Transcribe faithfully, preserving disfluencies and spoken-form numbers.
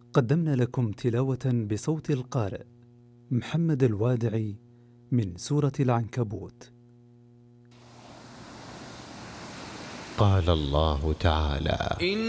قدمنا لكم تلاوة بصوت القارئ محمد الوادعي من سورة العنكبوت. قال الله تعالى: